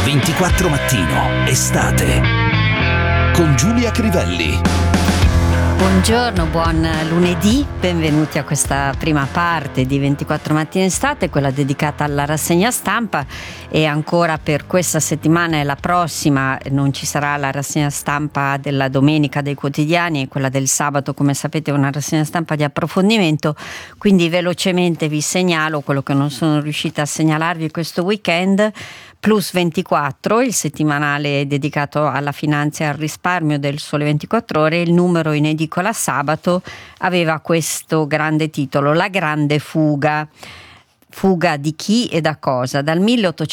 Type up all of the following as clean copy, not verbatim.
24 Mattino, estate, con Giulia Crivelli. Buongiorno, buon lunedì, benvenuti a questa prima parte di 24 Mattino Estate, quella dedicata alla rassegna stampa, e ancora per questa settimana e la prossima non ci sarà la rassegna stampa della domenica dei quotidiani, e quella del sabato, come sapete, è una rassegna stampa di approfondimento, quindi velocemente vi segnalo quello che non sono riuscita a segnalarvi questo weekend. Plus 24, il settimanale dedicato alla finanza e al risparmio del Sole 24 Ore, il numero in edicola sabato aveva questo grande titolo: La grande fuga. Fuga di chi e da cosa? Dal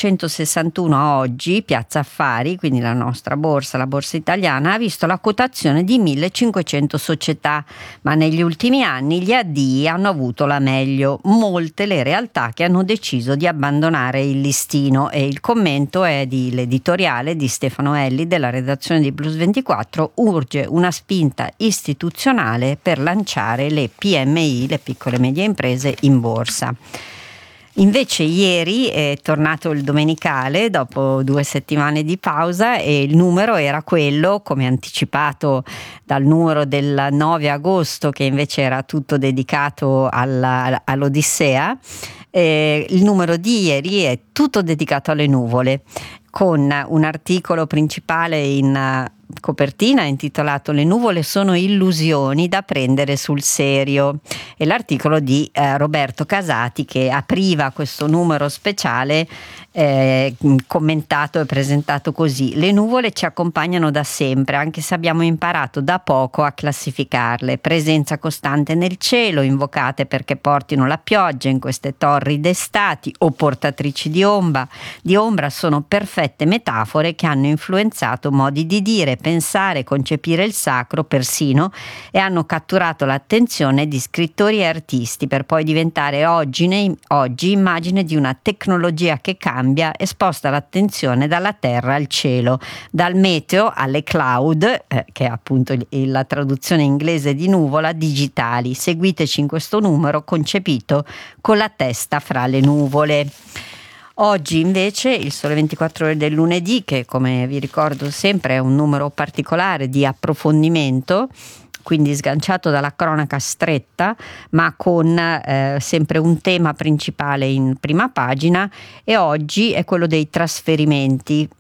1861 a oggi Piazza Affari, quindi la nostra borsa, la borsa italiana, ha visto la quotazione di 1500 società, ma negli ultimi anni gli addii hanno avuto la meglio. Molte le realtà che hanno deciso di abbandonare il listino, e il commento è l'editoriale di Stefano Elli della redazione di Plus 24. Urge una spinta istituzionale per lanciare le PMI, le piccole e medie imprese, in borsa. Invece ieri è tornato il domenicale dopo 2 settimane di pausa, e il numero era quello, come anticipato dal numero del 9 agosto, che invece era tutto dedicato all'Odissea. Il numero di ieri è tutto dedicato alle nuvole, con un articolo principale in copertina intitolato "Le nuvole sono illusioni da prendere sul serio", e l'articolo di Roberto Casati, che apriva questo numero speciale commentato e presentato così: "Le nuvole ci accompagnano da sempre, anche se abbiamo imparato da poco a classificarle. Presenza costante nel cielo, invocate perché portino la pioggia in queste torride estati, o portatrici di ombra, sono perfette metafore che hanno influenzato modi di dire, pensare, concepire il sacro persino, e hanno catturato l'attenzione di scrittori e artisti, per poi diventare oggi immagine di una tecnologia che cambia e sposta l'attenzione dalla terra al cielo, dal meteo alle cloud", che è appunto la traduzione inglese di nuvola, digitali. Seguiteci in questo numero concepito con la testa fra le nuvole. Oggi invece il Sole 24 Ore del lunedì, che come vi ricordo sempre è un numero particolare di approfondimento, quindi sganciato dalla cronaca stretta, ma con sempre un tema principale in prima pagina, e oggi è quello dei trasferimenti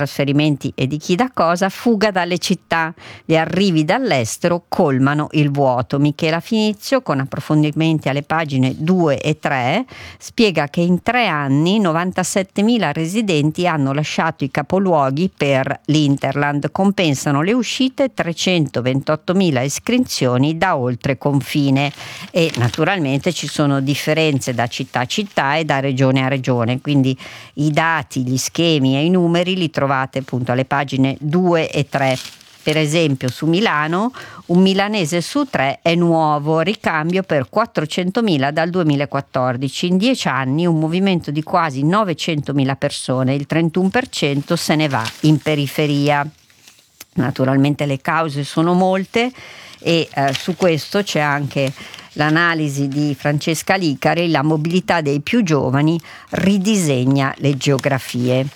e di chi da cosa. Fuga dalle città, gli arrivi dall'estero colmano il vuoto. Michela Finizio, con approfondimenti alle pagine 2 e 3, spiega che in 3 anni 97.000 residenti hanno lasciato i capoluoghi per l'Interland, compensano le uscite 328.000 iscrizioni da oltre confine, e naturalmente ci sono differenze da città a città e da regione a regione, quindi i dati, gli schemi e i numeri li trovate appunto alle pagine 2 e 3. Per esempio su Milano, un milanese su 3 è nuovo, ricambio per 400.000 dal 2014. In 10 anni un movimento di quasi 900.000 persone, il 31% se ne va in periferia. Naturalmente le cause sono molte, e su questo c'è anche l'analisi di Francesca Licari: la mobilità dei più giovani ridisegna le geografie.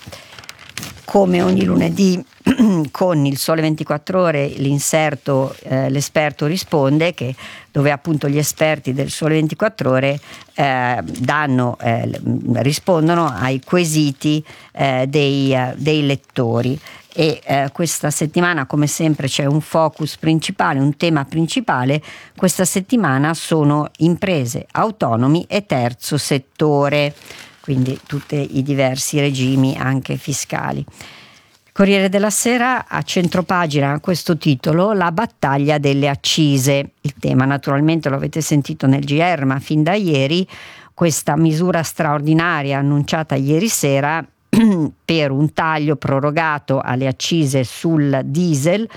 Come ogni lunedì con il Sole 24 Ore l'inserto L'esperto risponde, dove appunto gli esperti del Sole 24 Ore rispondono ai quesiti dei lettori. E questa settimana, come sempre, c'è un focus principale, un tema principale. Questa settimana sono imprese, autonomi e terzo settore, quindi tutti i diversi regimi anche fiscali. Corriere della Sera a centropagina questo titolo: "La battaglia delle accise". Il tema naturalmente lo avete sentito nel GR, ma fin da ieri questa misura straordinaria annunciata ieri sera per un taglio prorogato alle accise sul diesel